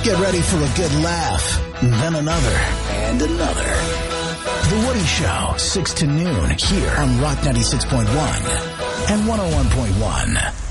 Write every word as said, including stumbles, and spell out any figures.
Get ready for a good laugh, then another, and another. The Woody Show, six to noon, here on Rock ninety-six point one and one oh one point one.